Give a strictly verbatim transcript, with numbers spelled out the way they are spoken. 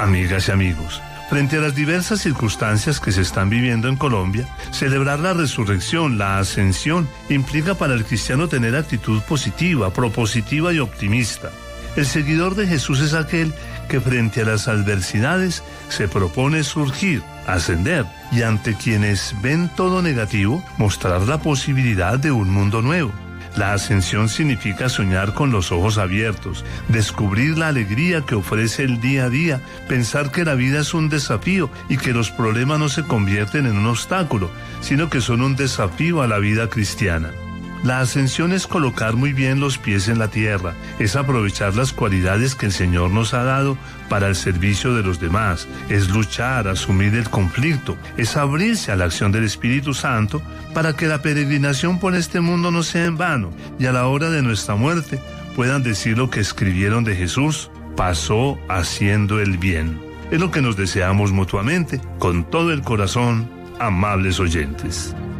Amigas y amigos, frente a las diversas circunstancias que se están viviendo en Colombia, celebrar la resurrección, la ascensión, implica para el cristiano tener actitud positiva, propositiva y optimista. El seguidor de Jesús es aquel que frente a las adversidades se propone surgir, ascender, y ante quienes ven todo negativo, mostrar la posibilidad de un mundo nuevo. La ascensión significa soñar con los ojos abiertos, descubrir la alegría que ofrece el día a día, pensar que la vida es un desafío y que los problemas no se convierten en un obstáculo, sino que son un desafío a la vida cristiana. La ascensión es colocar muy bien los pies en la tierra, es aprovechar las cualidades que el Señor nos ha dado para el servicio de los demás, es luchar, asumir el conflicto, es abrirse a la acción del Espíritu Santo para que la peregrinación por este mundo no sea en vano y a la hora de nuestra muerte puedan decir lo que escribieron de Jesús: pasó haciendo el bien. Es lo que nos deseamos mutuamente, con todo el corazón, amables oyentes.